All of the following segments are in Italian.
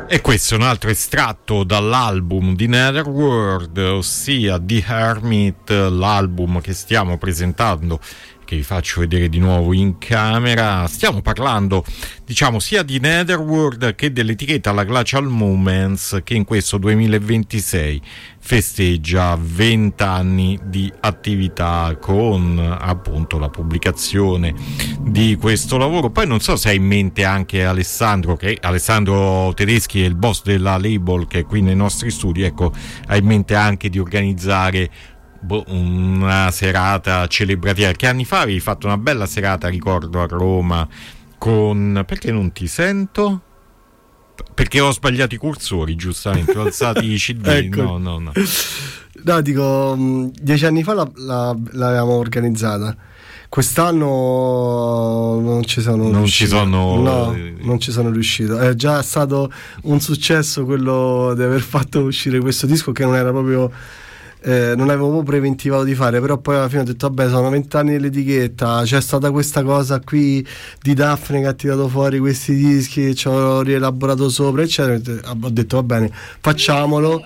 E questo è un altro estratto dall'album di Netherworld, ossia The Hermit, l'album che stiamo presentando, che vi faccio vedere di nuovo in camera. Stiamo parlando, diciamo, sia di Netherworld che dell'etichetta La Glacial Moments, che in questo 2026 festeggia 20 anni di attività con appunto la pubblicazione di questo lavoro. Poi non so se hai in mente anche Alessandro Tedeschi, è il boss della label che è qui nei nostri studi, ecco, hai in mente anche di organizzare una serata celebrativa. Che anni fa avevi fatto una bella serata, ricordo, a Roma con... Perché non ti sento? Perché ho sbagliato i cursori, giustamente, ho alzato i CD. Ecco. No, dico, 10 anni fa l'avevamo organizzata. Quest'anno non ci sono riuscito. È già stato un successo quello di aver fatto uscire questo disco, che non era proprio... non avevo preventivato di fare, però poi alla fine ho detto vabbè, sono 20 anni dell'etichetta, c'è stata questa cosa qui di Daphne che ha tirato fuori questi dischi, ci ho rielaborato sopra eccetera, ho detto va bene, facciamolo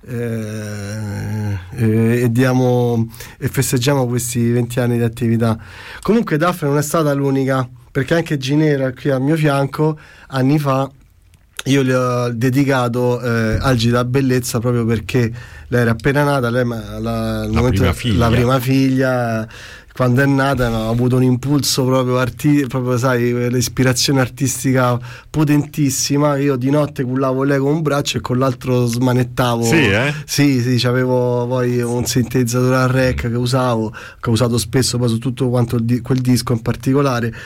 e festeggiamo questi 20 anni di attività. Comunque Daphne non è stata l'unica, perché anche Ginevra qui al mio fianco anni fa io le ho dedicato Algida Bellezza, proprio perché lei era appena nata, la prima figlia, quando è nata ha avuto un impulso proprio sai, l'ispirazione artistica potentissima. Io di notte cullavo lei con un braccio e con l'altro smanettavo. Sì, c'avevo poi un sintetizzatore a rec che ho usato spesso poi su tutto quanto quel disco in particolare.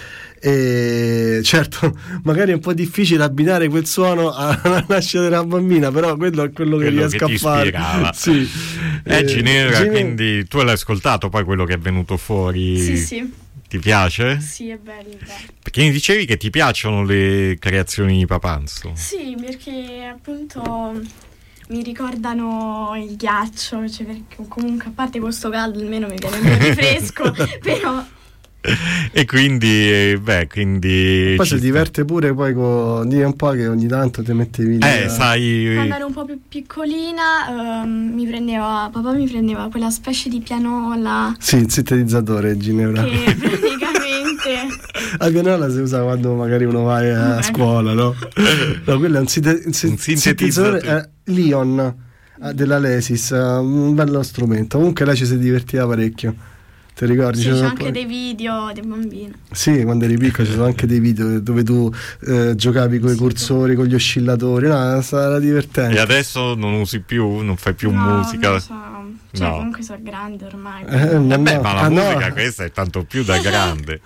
E certo, magari è un po' difficile abbinare quel suono alla nascita della bambina, però quello è quello che riesco a fare. Sì. Ginevra, quindi tu l'hai ascoltato poi quello che è venuto fuori? Sì. Ti piace? Sì, è bello. Perché mi dicevi che ti piacciono le creazioni di Papanzo? Sì, perché appunto mi ricordano il ghiaccio, cioè perché comunque a parte questo caldo almeno mi viene un po' di fresco, però... E quindi poi si diverte pure poi dire un po' che ogni tanto ti mettevi lì sai, quando ero un po' più piccolina papà mi prendeva quella specie di pianola, sì, il sintetizzatore, Ginevra, che praticamente la pianola si usa quando magari uno va a scuola, no? No, quello è un sintetizzatore Lion della Lesis, un bello strumento. Comunque lei ci si divertiva parecchio. Ti ricordi? Sì, c'è anche dei video dei bambini. Sì, quando eri piccolo ci sono anche dei video dove tu giocavi con i cursori, con gli oscillatori. No, sarà divertente. E adesso non usi più, non fai più musica? Non so. Cioè, comunque sono grande ormai. Ma la musica questa è tanto più da grande.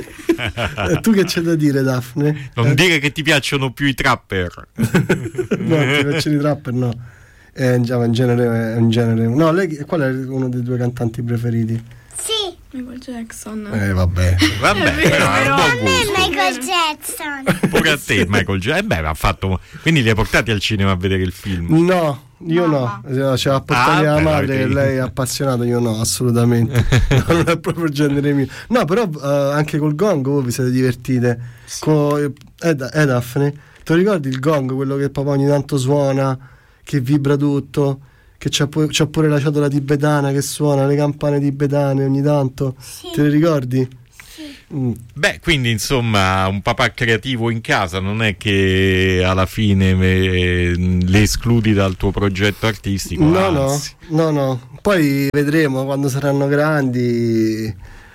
Tu che c'è da dire, Daphne? Non dire che ti piacciono più i trapper. No, ti piacciono i trapper, no. È un genere. No, lei qual è uno dei tuoi cantanti preferiti? Sì, Michael Jackson. Vabbè, però è un buon gusto. Michael Jackson. Pure a te Michael Jackson. Ha fatto. Quindi li hai portati al cinema a vedere il film? No, io no. Ce l'ha portata la madre, lei è appassionata, io no, assolutamente. Non è proprio il genere mio. No, però anche col gong voi vi siete divertite. Sì. Daphne, ti ricordi il gong, quello che papà ogni tanto suona, che vibra tutto? Che c'ha pure la ciotola tibetana che suona, le campane tibetane ogni tanto. Sì. Te le ricordi? Sì. Beh, quindi insomma un papà creativo in casa non è che alla fine le escludi dal tuo progetto artistico. No. Poi vedremo quando saranno grandi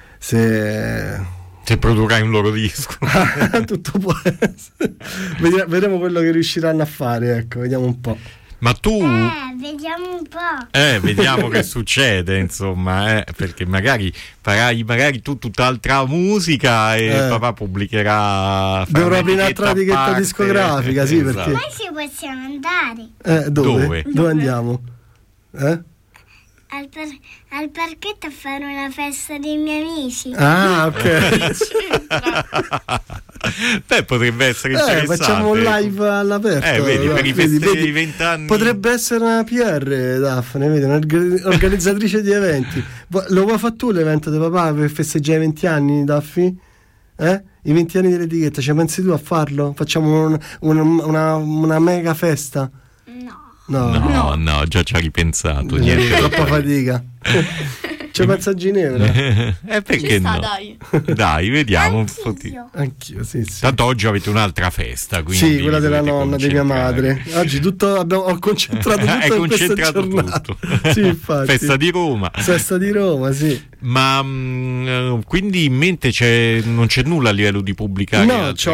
se produrrai un loro disco. Tutto può essere. Vedremo quello che riusciranno a fare, ecco, vediamo un po'. Ma tu vediamo un po'. Vediamo che succede, insomma, perché magari farai tu tutt'altra musica e papà pubblicherà. Dovrò aprire un'altra etichetta discografica, sì, esatto. Perché poi ci possiamo andare. Dove andiamo? Al parchetto a fare una festa dei miei amici. Ah, ok. Beh, potrebbe essere interessante. Facciamo un live all'aperto. Vedi, per i festeggi di 20 anni. Potrebbe essere una PR, Daphne, vedi, un'organizzatrice di eventi. Lo vuoi fare tu l'evento di papà per festeggiare i 20 anni, Daphne? I 20 anni dell'etichetta, ci pensi tu a farlo? Facciamo una mega festa? No, già ci ha ripensato. Niente. Troppa fatica. Ci pensa a Ginevra. Perché Ci sta, no? dai. Vediamo. Anch'io, sì. Tanto oggi avete un'altra festa, quindi sì, quella della nonna di mia madre. Oggi ho concentrato tutto in questa giornata. Tutto. Sì, infatti. Festa di Roma, sì. Ma quindi in mente non c'è nulla a livello di pubblicare?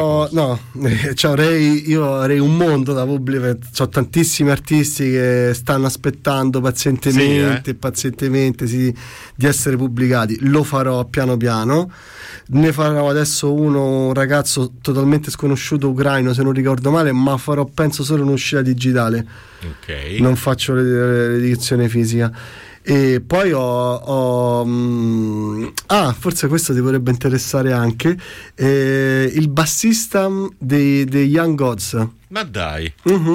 Io avrei un mondo da pubblicare. C'ho tantissimi artisti che stanno aspettando pazientemente di essere pubblicati. Lo farò piano piano. Ne farò adesso un ragazzo totalmente sconosciuto ucraino, se non ricordo male, ma farò penso solo un'uscita digitale. Ok. Non faccio l'edizione fisica. E poi forse questo ti potrebbe interessare anche, il bassista dei Young Gods. Ma dai.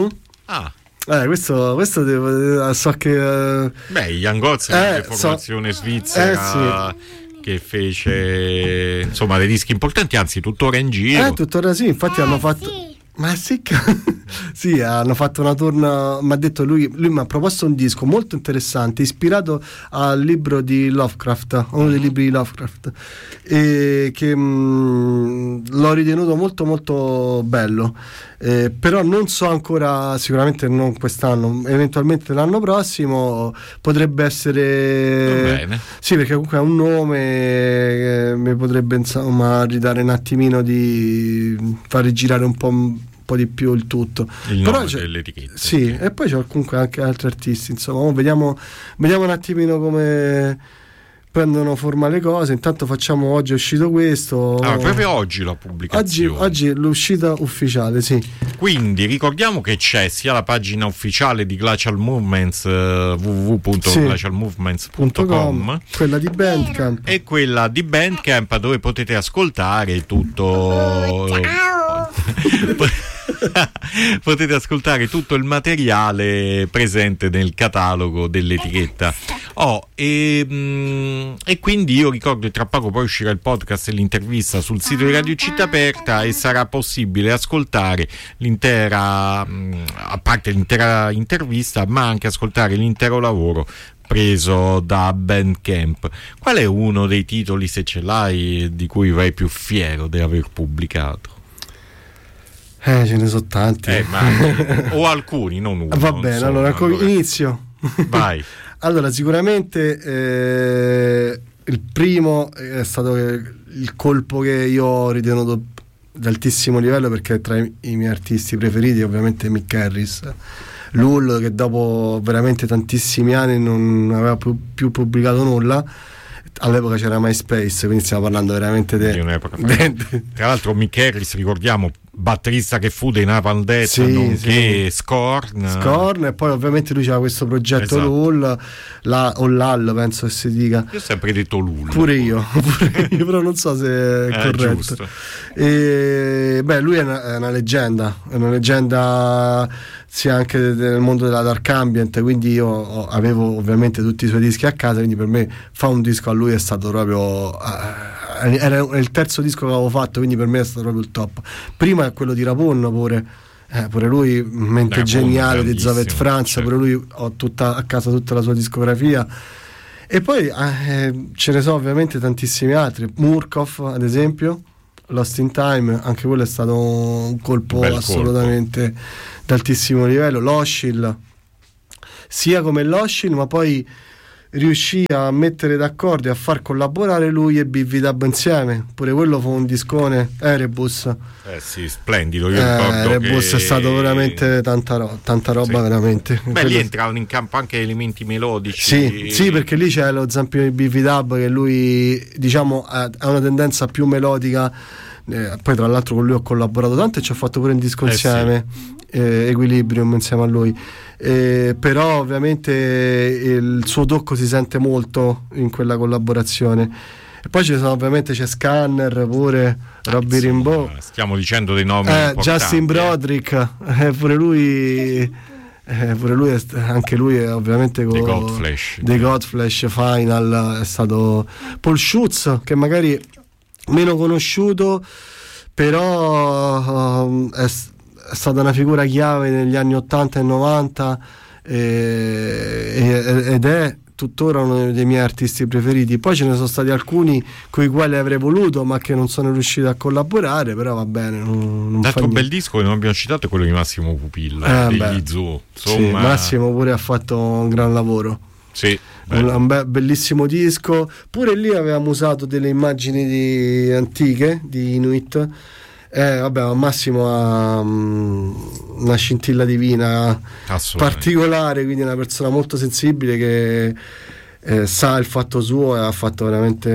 Questo so che i Young Gods è una formazione svizzera, sì, che fece insomma dei dischi importanti, anzi tuttora in giro. Tuttora sì, infatti hanno fatto. Sì. Ma sì, hanno fatto una tournée. Mi ha detto lui mi ha proposto un disco molto interessante, ispirato al libro di Lovecraft, uno dei libri di Lovecraft, e che l'ho ritenuto molto molto bello, però non so ancora, sicuramente non quest'anno, eventualmente l'anno prossimo potrebbe essere. Bene. Sì, perché comunque ha un nome che mi potrebbe insomma ridare un attimino di far girare un po' di più il tutto, il nome dell'etichetta. Sì, e poi c'ho comunque anche altri artisti, insomma. Vediamo un attimino come prendono forma le cose. Intanto oggi è uscito questo. Proprio oggi la pubblicazione. Oggi l'uscita ufficiale, sì. Quindi ricordiamo che c'è sia la pagina ufficiale di Glacial Movements, www.glacialmovements.com, quella di Bandcamp, e quella di Bandcamp, dove potete ascoltare tutto. Ciao. Potete ascoltare tutto il materiale presente nel catalogo dell'etichetta. E quindi io ricordo che tra poco poi uscirà il podcast e l'intervista sul sito di Radio Città Aperta, e sarà possibile ascoltare l'intera, a parte l'intera intervista, ma anche ascoltare l'intero lavoro preso da Bandcamp. Qual è uno dei titoli, se ce l'hai, di cui vai più fiero di aver pubblicato? Ce ne sono tanti. O alcuni, non uno. Va bene, allora inizio. Vai. Allora, sicuramente il primo è stato il colpo che io ho ritenuto di altissimo livello, perché tra i miei artisti preferiti ovviamente Mick Harris, Lul, che dopo veramente tantissimi anni non aveva più pubblicato nulla. All'epoca c'era MySpace, quindi stiamo parlando veramente di un'epoca. Tra l'altro Mick Harris, ricordiamo, batterista che fu dei Napalm Death, nonché Scorn, e poi ovviamente lui c'era questo progetto, esatto. Lal, penso che si dica. Io ho sempre detto Lul. Pure io, però non so se è corretto. Giusto. Lui è una leggenda sia anche nel mondo della dark ambient, quindi io avevo ovviamente tutti i suoi dischi a casa, quindi per me fa un disco a lui è stato proprio era il terzo disco che avevo fatto, quindi per me è stato proprio il top. Prima è quello di Rapone, pure lui mente geniale, di Zavet France, certo. Pure lui ho a casa tutta la sua discografia, e poi ce ne sono ovviamente tantissimi altri. Murkoff, ad esempio, Lost in Time, anche quello è stato un colpo assolutamente d'altissimo livello. L'Oshil, sia come l'Oshil, ma poi riuscì a mettere d'accordo e a far collaborare lui e Bivi Dub insieme. Pure quello fu un discone. Erebus, sì, splendido. Io ricordo Erebus è stato veramente tanta roba, sì. Veramente. Lì entravano in campo anche elementi melodici. Sì, perché lì c'è lo zampino di Bivi Dub, che lui, diciamo, ha una tendenza più melodica. Poi tra l'altro con lui ho collaborato tanto e ci ho fatto pure un disco insieme, Equilibrium, insieme a lui. Però ovviamente il suo tocco si sente molto in quella collaborazione. E poi c'è Scanner pure, Robbie Rimbaud, stiamo dicendo dei nomi importanti. Justin Broderick, pure lui anche lui è ovviamente con The Godflesh Final, è stato Paul Schutz, che magari meno conosciuto, però è stata una figura chiave negli anni 80 e 90 ed è tuttora uno dei miei artisti preferiti. Poi ce ne sono stati alcuni con i quali avrei voluto ma che non sono riuscito a collaborare, però va bene, non l'altro bel disco che non abbiamo citato è quello di Massimo Pupilla, degli Zoo. Insomma... Sì, Massimo pure ha fatto un gran lavoro. Sì, un bellissimo disco. Pure lì avevamo usato delle immagini antiche di Inuit. Vabbè, Massimo ha una scintilla divina particolare, quindi è una persona molto sensibile che sa il fatto suo e ha fatto veramente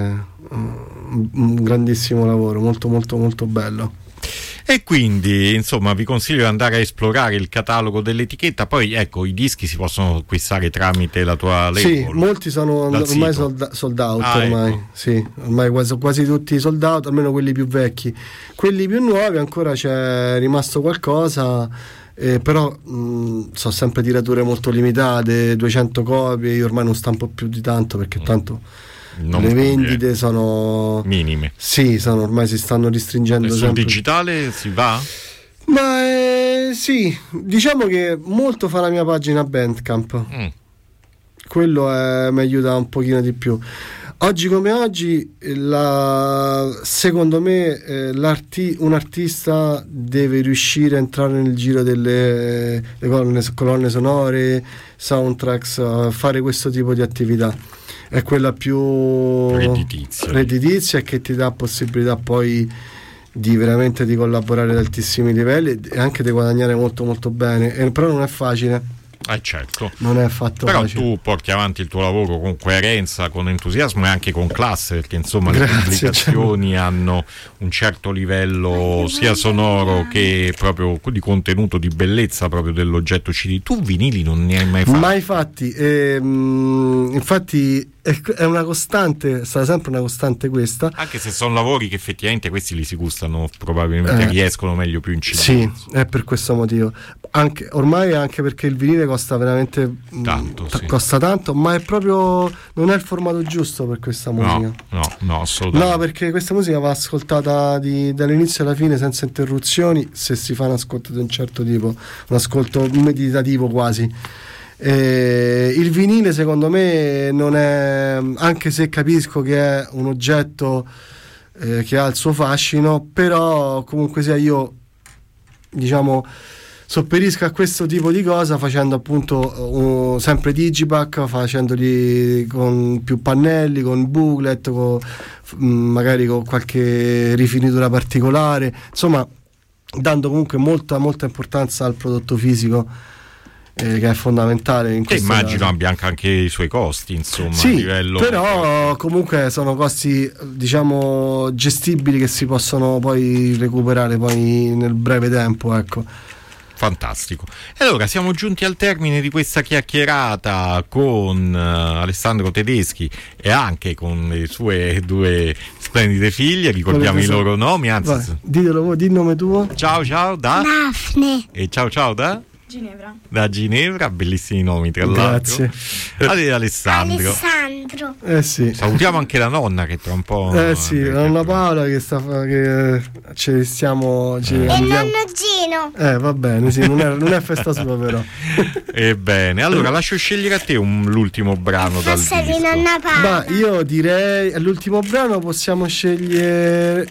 un grandissimo lavoro, molto molto molto bello. E quindi insomma vi consiglio di andare a esplorare il catalogo dell'etichetta. Poi ecco, i dischi si possono acquistare tramite la tua label. Sì, molti sono ormai sold out ormai. Ecco. Sì, ormai quasi tutti sold out, almeno quelli più vecchi. Quelli più nuovi ancora c'è rimasto qualcosa, però sono sempre tirature molto limitate, 200 copie. Io ormai non stampo più di tanto perché tanto le vendite sono minime. Sì, ormai si stanno restringendo. E sul sempre. Digitale si va? Ma sì, diciamo che molto fa la mia pagina Bandcamp. Quello mi aiuta un pochino di più. Oggi come oggi, secondo me, un artista deve riuscire a entrare nel giro delle colonne sonore, soundtracks, fare questo tipo di attività. È quella più redditizia e che ti dà possibilità poi di veramente di collaborare ad altissimi livelli e anche di guadagnare molto molto bene, però non è facile. Certo. Non è affatto però facile. Tu porti avanti il tuo lavoro con coerenza, con entusiasmo e anche con classe, perché insomma le pubblicazioni hanno un certo livello sia sonoro che proprio di contenuto, di bellezza proprio dell'oggetto CD. Tu vinili non ne hai mai fatti? Mai fatti, infatti è una costante, sarà sempre una costante questa. Anche se sono lavori che effettivamente questi li si gustano, probabilmente riescono meglio più in CD. Sì, è per questo motivo. Ormai anche perché il vinile costa veramente tanto, costa tanto, ma è proprio non è il formato giusto per questa musica. No, assolutamente. No, perché questa musica va ascoltata dall'inizio alla fine senza interruzioni, se si fa un ascolto di un certo tipo, un ascolto meditativo quasi. Il vinile secondo me non è, anche se capisco che è un oggetto che ha il suo fascino, però comunque sia io diciamo sopperisco a questo tipo di cosa facendo appunto sempre digipack, facendoli con più pannelli, con booklet, magari con qualche rifinitura particolare, insomma dando comunque molta importanza al prodotto fisico, che è fondamentale in questo immagino caso. Abbia anche i suoi costi, insomma, sì, a livello, però comunque sono costi diciamo gestibili che si possono poi recuperare poi nel breve tempo, ecco. Fantastico. E allora siamo giunti al termine di questa chiacchierata con Alessandro Tedeschi e anche con le sue due splendide figlie. Ricordiamo i loro nomi, anzi ditelo voi, di il nome tuo. Ciao da Daphne. E ciao da Ginevra. Da Ginevra, bellissimi nomi tra l'altro. Grazie. Alessandro. Sì. Salutiamo anche la nonna che tra un po'. Sì, la nonna Paola che ci stiamo. E il nonno Gino. Va bene, sì, non è festa sua però. Ebbene, allora lascio scegliere a te l'ultimo brano dal disco. Di nonna Paola. Ma io direi l'ultimo brano possiamo scegliere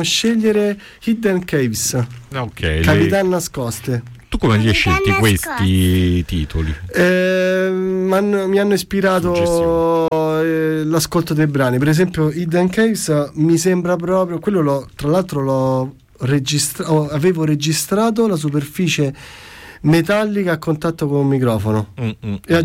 Hidden Caves. Ok. Cavità nascoste. Tu come li hai scelti questi titoli? Mi hanno ispirato l'ascolto dei brani. Per esempio Hidden Caves mi sembra proprio quello, tra l'altro avevo registrato la superficie metallica a contatto con un microfono. E